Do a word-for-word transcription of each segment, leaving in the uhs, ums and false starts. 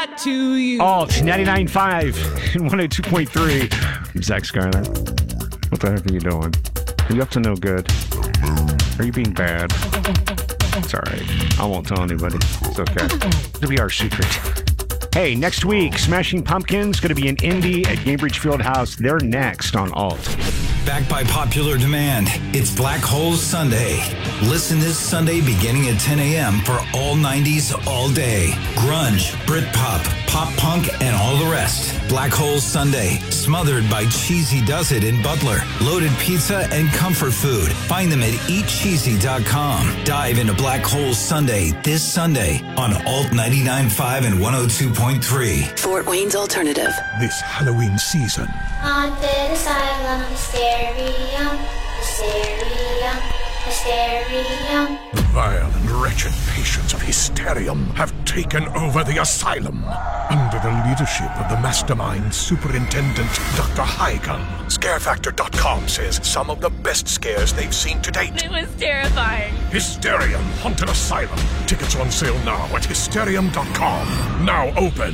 that to you. Alt ninety-nine point five and one oh two point three. I'm Zach Skyler. What the heck are you doing? Are you up to no good? Are you being bad? It's all right. I won't tell anybody. It's okay. It'll be our secret. Hey, next week, Smashing Pumpkins going to be in Indy at Gainbridge Fieldhouse. They're next on Alt. Backed by popular demand, it's Black Holes Sunday. Listen this Sunday beginning at ten a.m. for all nineties all day. Grunge, Britpop, pop punk, and all the rest. Black Holes Sunday, smothered by Cheesy Does It in Butler. Loaded pizza and comfort food. Find them at eat cheesy dot com. Dive into Black Holes Sunday this Sunday on Alt ninety-nine point five and one oh two point three. Fort Wayne's Alternative. This Halloween season. Haunted asylum, Mysterium, Mysterium, Mysterium. The vile and wretched patients of Hysterium have taken over the asylum. Under the leadership of the mastermind Superintendent Doctor Heigl. Scare Factor dot com says some of the best scares they've seen to date. It was terrifying. Hysterium Haunted Asylum. Tickets on sale now at Hysterium dot com. Now open.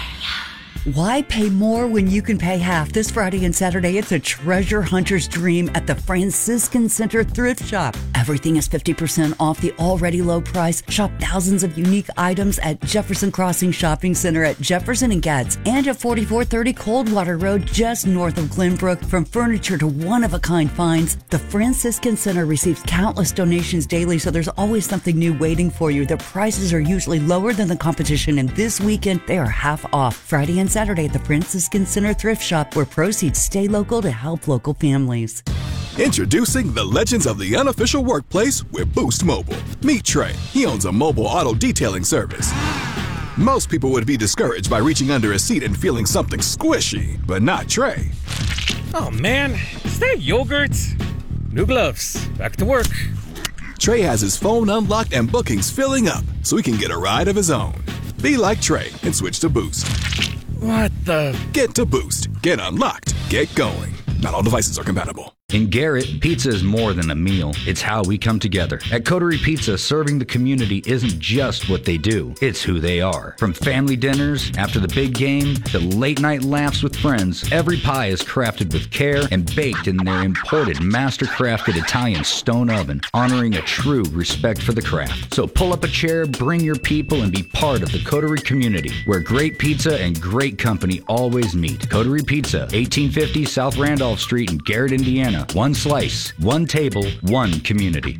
Why pay more when you can pay half? This Friday and Saturday, it's a treasure hunter's dream at the Franciscan Center Thrift Shop. Everything is fifty percent off the already low price. Shop thousands of unique items at Jefferson Crossing Shopping Center at Jefferson and Gatz and at forty-four thirty Coldwater Road just north of Glenbrook. From furniture to one-of-a-kind finds, the Franciscan Center receives countless donations daily, so there's always something new waiting for you. The prices are usually lower than the competition, and this weekend, they are half off. Friday and Saturday at the Franciscan Center Thrift Shop, where proceeds stay local to help local families. Introducing the legends of the unofficial workplace with Boost Mobile. Meet Trey. He owns a mobile auto detailing service. Most people would be discouraged by reaching under a seat and feeling something squishy, but not Trey. Oh man, is that yogurt? New gloves. Back to work. Trey has his phone unlocked and bookings filling up, so he can get a ride of his own. Be like Trey and switch to Boost. What the? Get to Boost. Get unlocked. Get going. Not all devices are compatible. In Garrett, pizza is more than a meal. It's how we come together. At Coterie Pizza, serving the community isn't just what they do. It's who they are. From family dinners after the big game to late-night laughs with friends, every pie is crafted with care and baked in their imported, master-crafted Italian stone oven, honoring a true respect for the craft. So pull up a chair, bring your people, and be part of the Coterie community, where great pizza and great company always meet. Coterie Pizza, eighteen fifty South Randolph Street in Garrett, Indiana. One slice, one table, one community.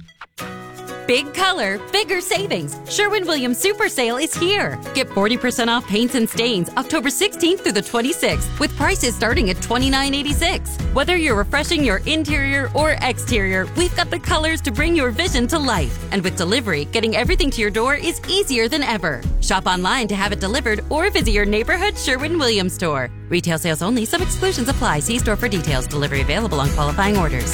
Big color, bigger savings. Sherwin-Williams Super Sale is here. Get forty percent off paints and stains October sixteenth through the twenty-sixth with prices starting at twenty-nine eighty-six. Whether you're refreshing your interior or exterior, we've got the colors to bring your vision to life. And with delivery, getting everything to your door is easier than ever. Shop online to have it delivered or visit your neighborhood Sherwin-Williams store. Retail sales only. Some exclusions apply. See store for details. Delivery available on qualifying orders.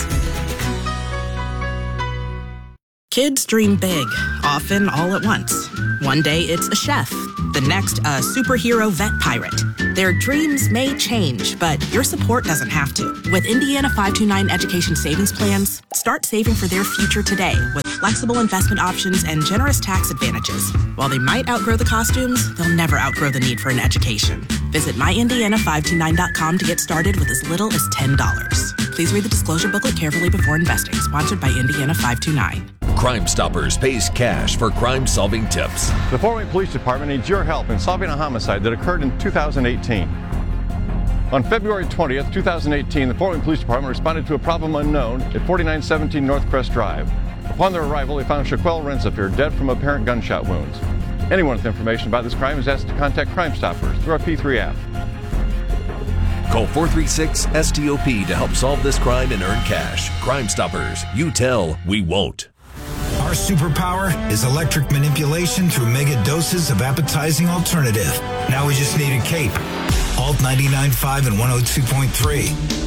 Kids dream big, often all at once. One day it's a chef, the next a superhero vet pirate. Their dreams may change, but your support doesn't have to. With Indiana five two nine Education Savings Plans, start saving for their future today with flexible investment options and generous tax advantages. While they might outgrow the costumes, they'll never outgrow the need for an education. Visit my indiana five two nine dot com to get started with as little as ten dollars. Please read the disclosure booklet carefully before investing. Sponsored by Indiana five two nine. Crime Stoppers pays cash for crime-solving tips. The Fort Wayne Police Department needs your help in solving a homicide that occurred in two thousand eighteen. On February twentieth, two thousand eighteen, the Fort Wayne Police Department responded to a problem unknown at forty-nine seventeen North Crest Drive. Upon their arrival, they found Shaquel Renzafir dead from apparent gunshot wounds. Anyone with information about this crime is asked to contact Crime Stoppers through our P three app. Call four three six S T O P to help solve this crime and earn cash. Crime Stoppers. You tell, we won't. Our superpower is electric manipulation through mega doses of appetizing alternative. Now we just need a cape. Alt ninety-nine point five and one oh two point three.